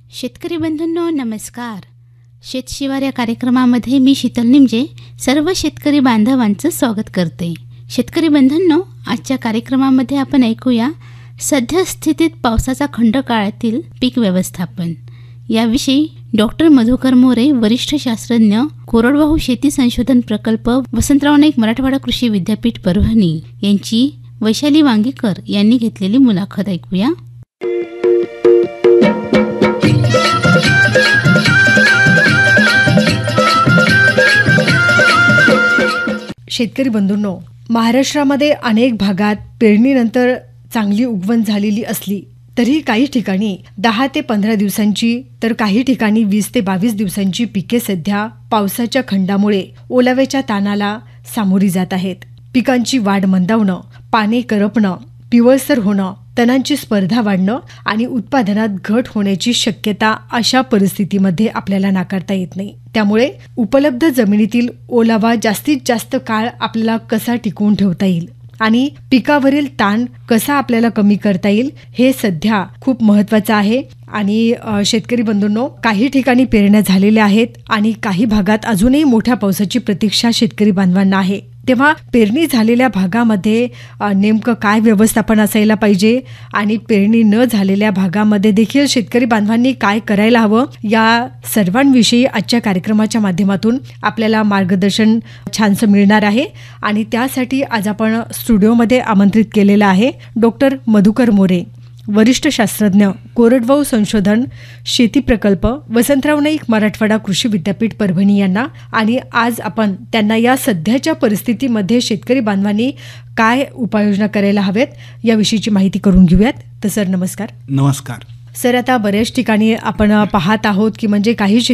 शेतकरी बंधूंनो नमस्कार. शेतशिवार या कार्यक्रमामध्ये मी शीतल निमजे सर्व शेतकरी बांधवांचं स्वागत करते. शेतकरी बंधूंनो, आजच्या कार्यक्रमामध्ये आपण ऐकूया सद्यस्थितीत पावसाचा खंड काळातील पीक व्यवस्थापन याविषयी डॉक्टर मधुकर मोरे, वरिष्ठ शास्त्रज्ञ, कोरडवाहू शेती संशोधन प्रकल्प, वसंतराव नाईक मराठवाडा कृषी विद्यापीठ परभणी यांची वैशाली वांगीकर यांनी घेतलेली मुलाखत ऐकूया. शेतकरी बंधूंनो, महाराष्ट्रामध्ये अनेक भागात पेरणीनंतर चांगली उगवण झालेली असली तरी काही ठिकाणी 10 ते 15 दिवसांची तर काही ठिकाणी 20 ते 22 दिवसांची पिके सध्या पावसाच्या खंडामुळे ओलाव्याच्या ताणाला सामोरी जात आहेत. पिकांची वाढ मंदावणं, पाने करपणं, पिवळसर होणं, तणांची स्पर्धा वाढणं आणि उत्पादनात घट होण्याची शक्यता अशा परिस्थितीमध्ये आपल्याला नाकारता येत नाही. त्यामुळे उपलब्ध जमिनीतील ओलावा जास्तीत जास्त काळ आपल्याला कसा टिकवून ठेवता येईल आणि पिकावरील ताण कसा आपल्याला कमी करता येईल हे सध्या खूप महत्त्वाचं आहे. आणि शेतकरी बंधूंनो, काही ठिकाणी पेरण्या झालेल्या आहेत आणि काही भागात अजूनही मोठ्या पावसाची प्रतीक्षा शेतकरी बांधवांना आहे. तेव्हा पेरणी झालेल्या भागामध्ये नेमकं काय व्यवस्थापन असायला पाहिजे आणि पेरणी न झालेल्या भागामध्ये देखील शेतकरी बांधवांनी काय करायला हवं, या सर्वांविषयी आजच्या कार्यक्रमाच्या माध्यमातून आपल्याला मार्गदर्शन छानसं मिळणार आहे. आणि त्यासाठी आज आपण स्टुडिओमध्ये आमंत्रित केलेलं आहे डॉक्टर मधुकर मोरे, वरिष्ठ शास्त्रज्ञ, कोरडवाहू संशोधन शेती प्रकल्प, वसंतराव नाईक मराठवाडा कृषी विद्यापीठ परभणी यांना. आणि आज आपण त्यांना या सध्याच्या परिस्थितीमध्ये शेतकरी बांधवांनी काय उपाययोजना करायला हव्यात याविषयीची माहिती करून घेऊयात. तर सर नमस्कार. नमस्कार सर, आता बऱ्याच ठिकाणी आपण पाहत आहोत की म्हणजे काही